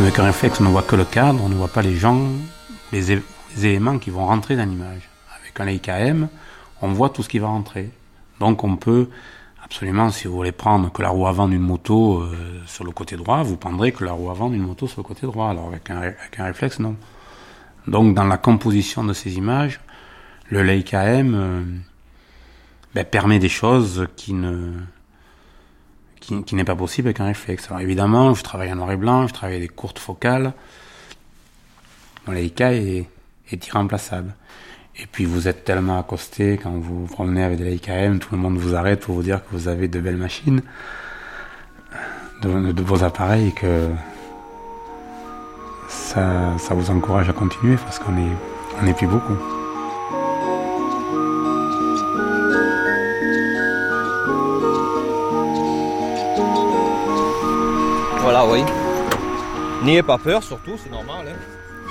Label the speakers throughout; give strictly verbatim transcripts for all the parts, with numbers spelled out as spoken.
Speaker 1: Avec un réflexe, on ne voit que le cadre, on ne voit pas les gens, les, é- les éléments qui vont rentrer dans l'image. Avec un Leica M, on voit tout ce qui va rentrer. Donc on peut, absolument, si vous voulez prendre que la roue avant d'une moto euh, sur le côté droit, vous prendrez que la roue avant d'une moto sur le côté droit. Alors avec un, avec un réflexe, non. Donc dans la composition de ces images, le Leica M euh, ben, permet des choses qui ne... qui, qui n'est pas possible avec un réflexe. Alors évidemment, je travaille en noir et blanc, je travaille avec des courtes focales. Le Leica est, est irremplaçable. Et puis vous êtes tellement accosté quand vous vous promenez avec des Leica M, tout le monde vous arrête pour vous dire que vous avez de belles machines, de, de beaux appareils, que ça, ça vous encourage à continuer parce qu'on est, on n'est plus beaucoup.
Speaker 2: Voilà, oui. N'ayez pas peur, surtout, c'est normal. Hein.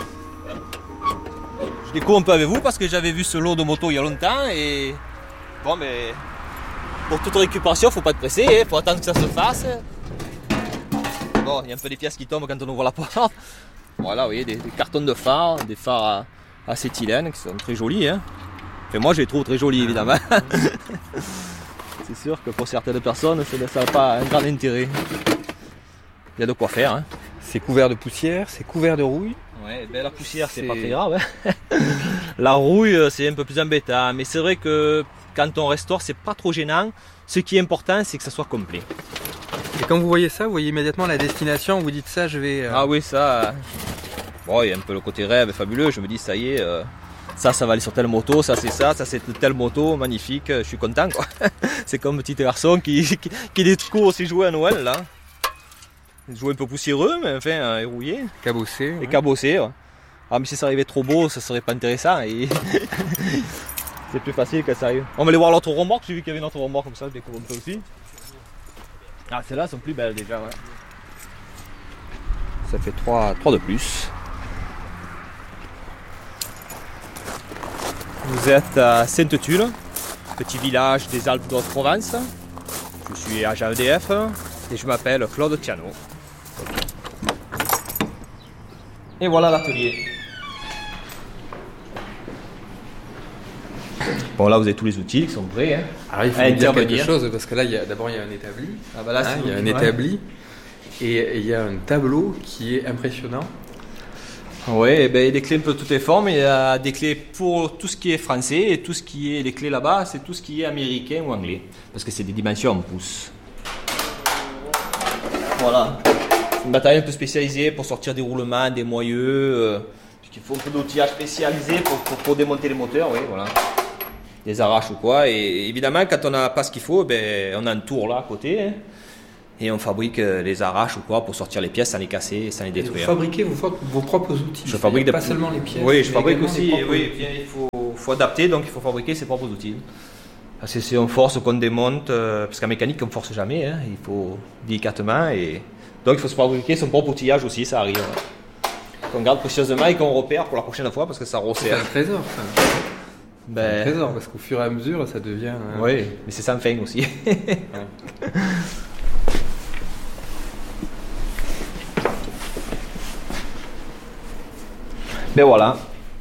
Speaker 2: Je découvre un peu avec vous parce que j'avais vu ce lot de moto il y a longtemps et bon, mais pour toute récupération, faut pas être pressé, il faut attendre que ça se fasse. Bon, il y a un peu des pièces qui tombent quand on ouvre la porte. Voilà, vous voyez, des, des cartons de phares, des phares à acétylène qui sont très jolis. Hein. Enfin, moi, je les trouve très jolis, évidemment. C'est sûr que pour certaines personnes, ça n'a pas un grand intérêt. Il y a de quoi faire. Hein.
Speaker 3: C'est couvert de poussière, c'est couvert de rouille.
Speaker 2: Ouais, ben la poussière, c'est, c'est pas très grave. Hein. La rouille, c'est un peu plus embêtant. Mais c'est vrai que quand on restaure, c'est pas trop gênant. Ce qui est important, c'est que ça soit complet.
Speaker 3: Et quand vous voyez ça, vous voyez immédiatement la destination, vous dites ça, je vais... Euh...
Speaker 2: Ah oui, ça... Bon, il y a un peu le côté rêve fabuleux. Je me dis, ça y est, euh, ça, ça va aller sur telle moto, ça c'est ça, ça c'est telle moto, magnifique, je suis content, quoi. C'est comme un petit garçon qui, qui, qui découvre aussi jouer à Noël, là. Jouer un peu poussiéreux, mais enfin, euh, rouillé.
Speaker 3: Cabossé.
Speaker 2: Et
Speaker 3: ouais.
Speaker 2: cabossé, ouais. Ah, mais si ça arrivait trop beau, ça serait pas intéressant. Et... c'est plus facile que ça arrive. On va aller voir l'autre remorque, j'ai vu qu'il y avait une autre remorque comme ça, je découvre un peu aussi. Ah, celles-là sont plus belles déjà, ouais. Ça fait trois de plus. Vous êtes à Sainte-Tulle, petit village des Alpes de Haute-Provence. Je suis agent E D F et je m'appelle Claude Thiano. Et voilà l'atelier. Bon, là vous avez tous les outils qui sont prêts. Hein,
Speaker 3: Alors il faut dire intervenir. Quelque chose parce que là il y a, d'abord il y a un établi.
Speaker 2: Ah bah là,
Speaker 3: hein, il y a un
Speaker 2: ouais.
Speaker 3: établi et il y a un tableau qui est impressionnant.
Speaker 2: Oui, ben, des clés un peu de toutes les formes. Il y a des clés pour tout ce qui est français et tout ce qui est les clés là-bas, c'est tout ce qui est américain ou anglais, parce que c'est des dimensions en pouces. Voilà. Une bataille un peu spécialisée pour sortir des roulements, des moyeux. Euh, il faut un peu d'outillage spécialisé pour, pour, pour démonter les moteurs, oui, voilà. Des arraches ou quoi. Et évidemment, quand on n'a pas ce qu'il faut, ben, on a un tour là à côté. Hein, et on fabrique les arraches ou quoi pour sortir les pièces sans les casser et sans les détruire.
Speaker 3: Vous fabriquez vos, vos propres outils.
Speaker 2: Je fabrique
Speaker 3: pas
Speaker 2: des...
Speaker 3: seulement les pièces.
Speaker 2: Oui, je fabrique aussi. Oui, bien, il faut, faut adapter, donc il faut fabriquer ses propres outils. Parce que si on force qu'on démonte, euh, parce qu'en mécanique on ne force jamais, hein, il faut délicatement et donc il faut se fabriquer son propre outillage aussi, ça arrive. Qu'on garde précieusement et qu'on repère pour la prochaine fois parce que ça resserre.
Speaker 3: C'est un trésor. Ça.
Speaker 2: Ben...
Speaker 3: C'est un trésor parce qu'au fur et à mesure ça devient. Hein...
Speaker 2: Oui, mais c'est sans fin aussi. Ouais. Ben voilà,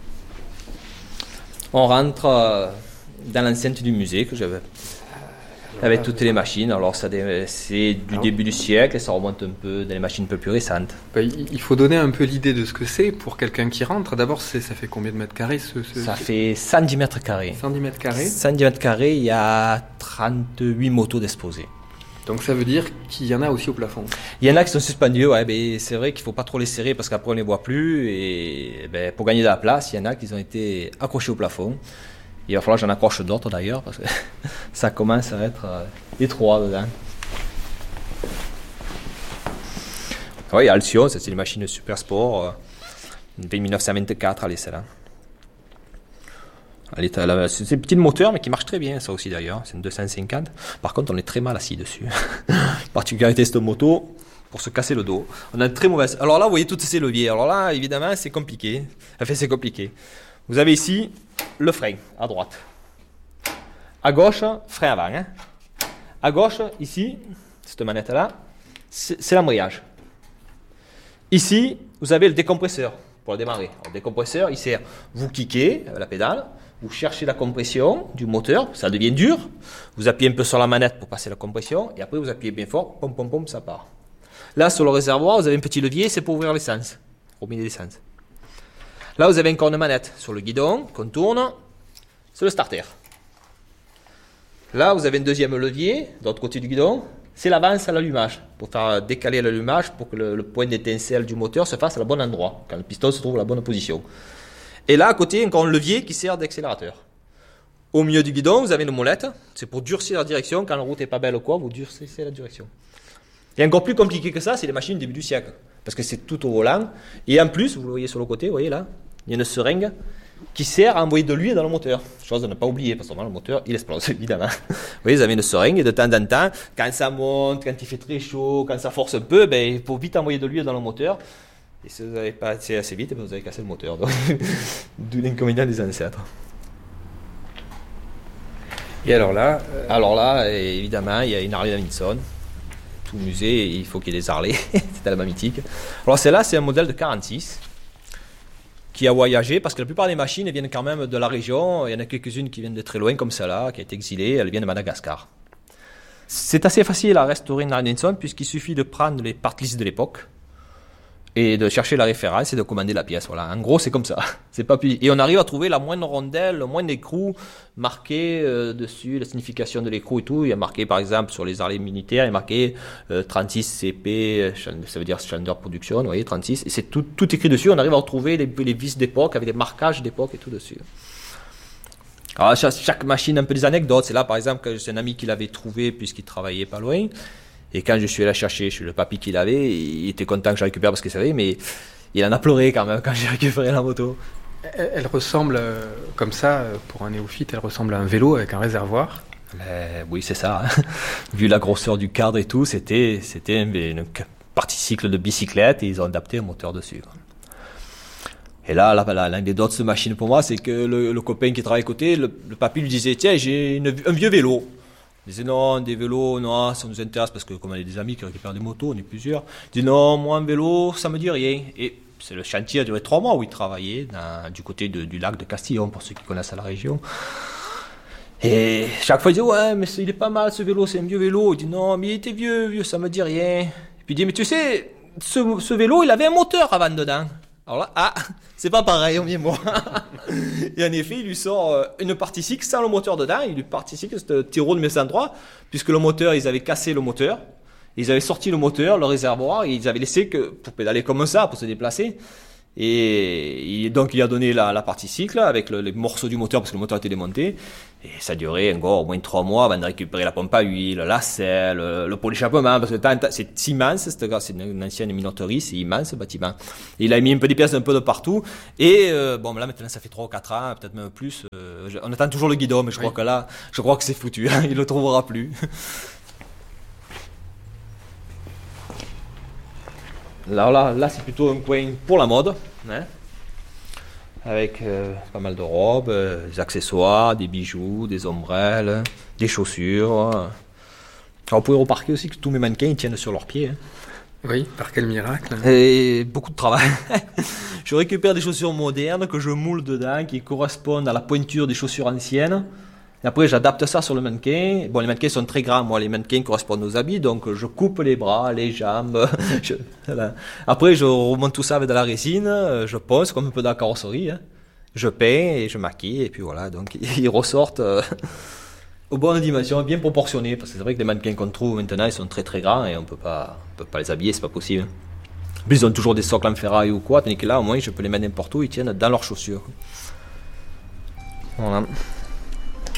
Speaker 2: on rentre euh, dans l'enceinte du musée que j'avais avec toutes les machines. Alors ça c'est du Alors, début du siècle et ça remonte un peu dans les machines un peu plus récentes.
Speaker 3: Ben, il faut donner un peu l'idée de ce que c'est pour quelqu'un qui rentre. D'abord, c'est, ça fait combien de mètres carrés ce, ce...
Speaker 2: Ça fait cent dix mètres carrés.
Speaker 3: cent dix mètres carrés.
Speaker 2: cent dix mètres carrés, il y a trente-huit motos d'exposées.
Speaker 3: Donc ça veut dire qu'il y en a aussi au plafond.
Speaker 2: Il y en a qui sont suspendus, ouais, mais c'est vrai qu'il ne faut pas trop les serrer parce qu'après on ne les voit plus. Et ben, pour gagner de la place, il y en a qui ont été accrochés au plafond. Il va falloir que j'en accroche d'autres d'ailleurs parce que ça commence à être euh, étroit dedans. Oui, Alcyon, c'est une machine super sport, euh, de mille neuf cent vingt-quatre, allez, celle-là. Elle est, elle a, c'est un petit moteur mais qui marche très bien, ça aussi d'ailleurs, c'est une deux cent cinquante. Par contre on est très mal assis dessus. Particularité de cette moto, pour se casser le dos, on a une très mauvaise... Alors là vous voyez tous ces leviers, alors là évidemment c'est compliqué, enfin c'est compliqué. Vous avez ici le frein à droite, à gauche frein avant, hein. À gauche ici, cette manette là, c'est, c'est l'embrayage. Ici, vous avez le décompresseur pour le démarrer. Alors, le décompresseur, il sert, vous kickez la pédale, vous cherchez la compression du moteur, ça devient dur, vous appuyez un peu sur la manette pour passer la compression, et après vous appuyez bien fort, pom pom pom, ça part. Là, sur le réservoir, vous avez un petit levier, c'est pour ouvrir l'essence, robinet d'essence. Là, vous avez encore une manette sur le guidon qu'on tourne, c'est le starter. Là, vous avez un deuxième levier, de l'autre côté du guidon, c'est l'avance à l'allumage, pour faire décaler l'allumage pour que le, le point d'étincelle du moteur se fasse à la bonne endroit, quand le piston se trouve à la bonne position. Et là, à côté, encore un levier qui sert d'accélérateur. Au milieu du guidon, vous avez une molette. C'est pour durcir la direction. Quand la route n'est pas belle ou quoi, vous durcissez la direction. Et encore plus compliqué que ça, c'est les machines du début du siècle. Parce que c'est tout au volant. Et en plus, vous le voyez sur le côté, vous voyez là, il y a une seringue qui sert à envoyer de l'huile dans le moteur. Chose à ne pas oublier, parce que le moteur, il explose, évidemment. Vous voyez, vous avez une seringue, et de temps en temps, quand ça monte, quand il fait très chaud, quand ça force un peu, ben, il faut vite envoyer de l'huile dans le moteur. Et si vous n'avez pas assez, assez vite, vous avez cassé le moteur. D'où l'inconvénient des ancêtres.
Speaker 3: Et alors là euh...
Speaker 2: Alors là, évidemment, il y a une Harley Davidson. Tout musée, il faut qu'il y ait des Harley. C'est tellement mythique. Alors celle-là, c'est un modèle de quarante-six qui a voyagé, parce que la plupart des machines viennent quand même de la région. Il y en a quelques-unes qui viennent de très loin, comme celle-là, qui a été exilée. Elle vient de Madagascar. C'est assez facile à restaurer une Harley Davidson, puisqu'il suffit de prendre les parts listes de l'époque et de chercher la référence et de commander la pièce. Voilà. En gros, c'est comme ça. C'est pas plus... Et on arrive à trouver la moindre rondelle, le moindre écrou marqué euh, dessus, la signification de l'écrou et tout. Il y a marqué, par exemple, sur les Harley militaires, il y a marqué euh, trente-six C P, ça veut dire Challenger Production, vous voyez, trente-six. Et c'est tout, tout écrit dessus. On arrive à retrouver les, les vis d'époque avec les marquages d'époque et tout dessus. Alors, chaque, chaque machine a un peu des anecdotes. C'est là, par exemple, que c'est un ami qui l'avait trouvé puisqu'il travaillait pas loin. Et quand je suis allé la chercher chez le papy qu'il avait, il était content que je la récupère parce qu'il savait, mais il en a pleuré quand même quand j'ai récupéré la moto.
Speaker 3: Elle, elle ressemble, euh, comme ça, pour un néophyte, elle ressemble à un vélo avec un réservoir.
Speaker 2: Mais, oui, c'est ça. Hein. Vu la grosseur du cadre et tout, c'était, c'était une, une partie cycle de bicyclette et ils ont adapté un moteur dessus. Quoi. Et là, l'anecdote de cette machine pour moi, c'est que le, le copain qui travaille à côté, le, le papy lui disait, tiens, j'ai une, un vieux vélo. Il disait non, des vélos, non, ça nous intéresse parce que comme on a des amis qui récupèrent des motos, on est plusieurs. Il dit non, moi un vélo, ça me dit rien. Et c'est le chantier a duré trois mois où il travaillait dans, du côté de, du lac de Castillon, pour ceux qui connaissent la région. Et chaque fois il dit ouais, mais il est pas mal ce vélo, c'est un vieux vélo. Il dit non, mais il était vieux, vieux, ça me dit rien. Et puis il dit mais tu sais, ce, ce vélo, il avait un moteur avant dedans. Alors là, ah, c'est pas pareil, on vient voir. Et en effet, il lui sort une partie cycle sans le moteur dedans. Il lui partie cycle, c'était Tiro de mille neuf cent trois, puisque le moteur, ils avaient cassé le moteur. Ils avaient sorti le moteur, le réservoir, et ils avaient laissé que pour pédaler comme ça, pour se déplacer. Et, et donc, il a donné la, la partie cycle avec le, les morceaux du moteur, parce que le moteur était démonté. Et ça durait encore au moins trois mois avant de récupérer la pompe à huile, la selle, le, le pot d'échappement, parce que c'est immense, c'est une ancienne minoterie, c'est immense ce bâtiment. Et il a mis un peu des pièces un peu de partout. Et euh, bon, là maintenant, ça fait trois ou quatre ans, peut-être même plus. Euh, on attend toujours le guidon, mais je crois oui. que là, je crois que c'est foutu, hein, il le trouvera plus. Là, là, là c'est plutôt un coin pour la mode, hein, avec euh, pas mal de robes, euh, des accessoires, des bijoux, des ombrelles, des chaussures. Alors, vous pouvez remarquer aussi que tous mes mannequins ils tiennent sur leurs pieds. Hein.
Speaker 3: Oui, par quel miracle.
Speaker 2: Et beaucoup de travail. Je récupère des chaussures modernes que je moule dedans, qui correspondent à la pointure des chaussures anciennes. Et après, j'adapte ça sur le mannequin. Bon, les mannequins sont très grands. Moi, les mannequins correspondent aux habits. Donc, je coupe les bras, les jambes. je, voilà. Après, je remonte tout ça avec de la résine. Je ponce comme un peu dans la carrosserie. Hein. Je peins et je maquille. Et puis voilà. Donc, ils ressortent euh, aux bonnes dimensions, bien proportionnés. Parce que c'est vrai que les mannequins qu'on trouve maintenant, ils sont très très grands et on peut pas, on peut pas les habiller. C'est pas possible. En plus, ils ont toujours des socles en ferraille ou quoi. Tandis que là, au moins, je peux les mettre n'importe où. Ils tiennent dans leurs chaussures. Voilà.